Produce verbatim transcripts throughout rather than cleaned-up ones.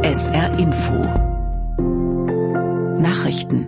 S R Info Nachrichten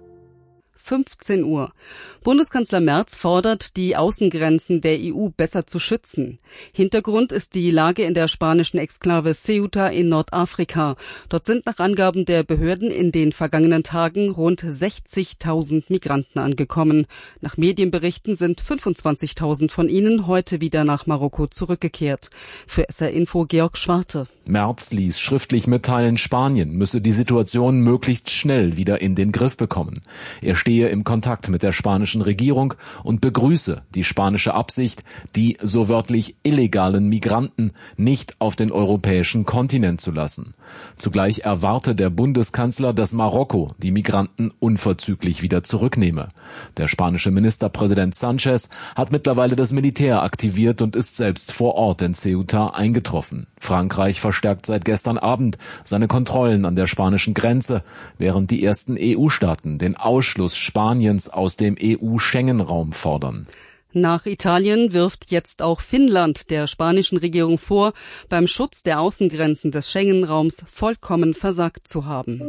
fünfzehn Uhr. Bundeskanzler Merz fordert, die Außengrenzen der E U besser zu schützen. Hintergrund ist die Lage in der spanischen Exklave Ceuta in Nordafrika. Dort sind nach Angaben der Behörden in den vergangenen Tagen rund sechzigtausend Migranten angekommen. Nach Medienberichten sind fünfundzwanzigtausend von ihnen heute wieder nach Marokko zurückgekehrt. Für S R Info Georg Schwarte. Merz ließ schriftlich mitteilen, Spanien müsse die Situation möglichst schnell wieder in den Griff bekommen. Er stehe im Kontakt mit der spanischen Regierung und begrüße die spanische Absicht, die so wörtlich illegalen Migranten nicht auf den europäischen Kontinent zu lassen. Zugleich erwarte der Bundeskanzler, dass Marokko die Migranten unverzüglich wieder zurücknehme. Der spanische Ministerpräsident Sanchez hat mittlerweile das Militär aktiviert und ist selbst vor Ort in Ceuta eingetroffen. Frankreich verstärkt seit gestern Abend seine Kontrollen an der spanischen Grenze, während die ersten E U-Staaten den Ausschluss Spaniens aus dem E U-Schengen-Raum fordern. Nach Italien wirft jetzt auch Finnland der spanischen Regierung vor, beim Schutz der Außengrenzen des Schengen-Raums vollkommen versagt zu haben.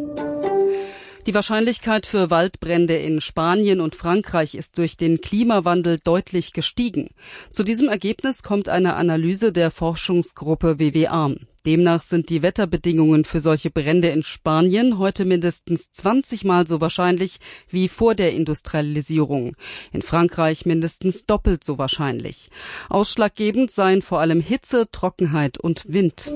Die Wahrscheinlichkeit für Waldbrände in Spanien und Frankreich ist durch den Klimawandel deutlich gestiegen. Zu diesem Ergebnis kommt eine Analyse der Forschungsgruppe W W A. Demnach sind die Wetterbedingungen für solche Brände in Spanien heute mindestens zwanzig Mal so wahrscheinlich wie vor der Industrialisierung. In Frankreich mindestens doppelt so wahrscheinlich. Ausschlaggebend seien vor allem Hitze, Trockenheit und Wind.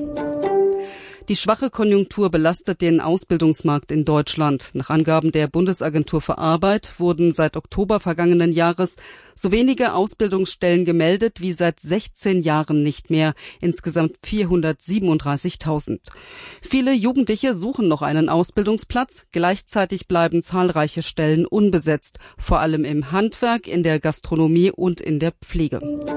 Die schwache Konjunktur belastet den Ausbildungsmarkt in Deutschland. Nach Angaben der Bundesagentur für Arbeit wurden seit Oktober vergangenen Jahres so wenige Ausbildungsstellen gemeldet wie seit sechzehn Jahren nicht mehr, insgesamt vierhundertsiebenunddreißigtausend. Viele Jugendliche suchen noch einen Ausbildungsplatz, gleichzeitig bleiben zahlreiche Stellen unbesetzt, vor allem im Handwerk, in der Gastronomie und in der Pflege.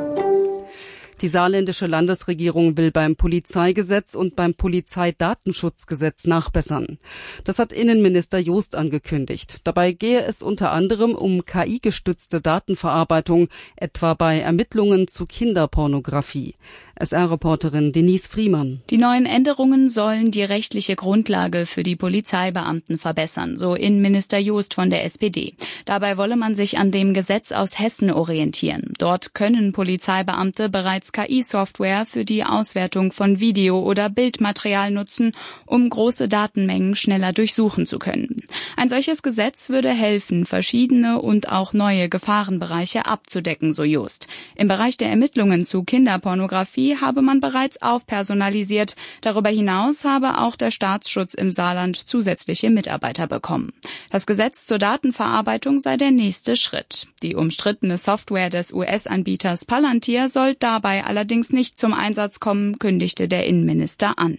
Die saarländische Landesregierung will beim Polizeigesetz und beim Polizeidatenschutzgesetz nachbessern. Das hat Innenminister Jost angekündigt. Dabei gehe es unter anderem um K I-gestützte Datenverarbeitung, etwa bei Ermittlungen zu Kinderpornografie. S R-Reporterin Denise Friemann. Die neuen Änderungen sollen die rechtliche Grundlage für die Polizeibeamten verbessern, so Innenminister Jost von der S P D. Dabei wolle man sich an dem Gesetz aus Hessen orientieren. Dort können Polizeibeamte bereits K I-Software für die Auswertung von Video- oder Bildmaterial nutzen, um große Datenmengen schneller durchsuchen zu können. Ein solches Gesetz würde helfen, verschiedene und auch neue Gefahrenbereiche abzudecken, so Jost. Im Bereich der Ermittlungen zu Kinderpornografie habe man bereits aufpersonalisiert. Darüber hinaus habe auch der Staatsschutz im Saarland zusätzliche Mitarbeiter bekommen. Das Gesetz zur Datenverarbeitung sei der nächste Schritt. Die umstrittene Software des U S-Anbieters Palantir soll dabei allerdings nicht zum Einsatz kommen, kündigte der Innenminister an.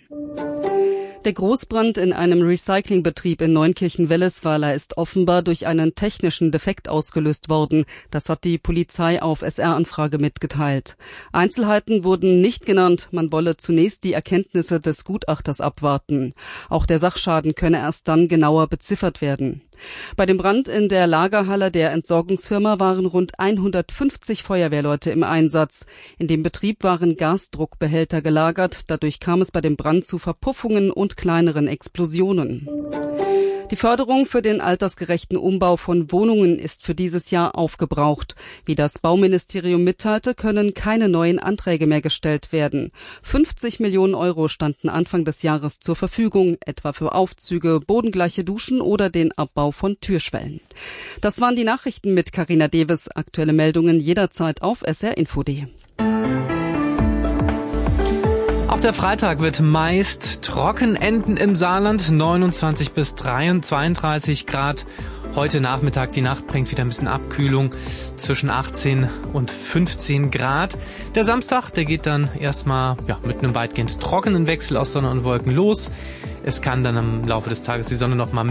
Der Großbrand in einem Recyclingbetrieb in Neunkirchen-Wellesweiler ist offenbar durch einen technischen Defekt ausgelöst worden. Das hat die Polizei auf S R-Anfrage mitgeteilt. Einzelheiten wurden nicht genannt. Man wolle zunächst die Erkenntnisse des Gutachters abwarten. Auch der Sachschaden könne erst dann genauer beziffert werden. Bei dem Brand in der Lagerhalle der Entsorgungsfirma waren rund hundertfünfzig Feuerwehrleute im Einsatz. In dem Betrieb waren Gasdruckbehälter gelagert. Dadurch kam es bei dem Brand zu Verpuffungen und kleineren Explosionen. Die Förderung für den altersgerechten Umbau von Wohnungen ist für dieses Jahr aufgebraucht. Wie das Bauministerium mitteilte, können keine neuen Anträge mehr gestellt werden. fünfzig Millionen Euro standen Anfang des Jahres zur Verfügung, etwa für Aufzüge, bodengleiche Duschen oder den Abbau von Türschwellen. Das waren die Nachrichten mit Carina Deves. Aktuelle Meldungen jederzeit auf S R Info punkt de. Auch der Freitag wird meist trocken enden im Saarland, neunundzwanzig bis zweiunddreißig Grad. Heute Nachmittag, die Nacht bringt wieder ein bisschen Abkühlung zwischen achtzehn und fünfzehn Grad. Der Samstag, der geht dann erstmal ja, mit einem weitgehend trockenen Wechsel aus Sonne und Wolken los. Es kann dann im Laufe des Tages die Sonne noch mal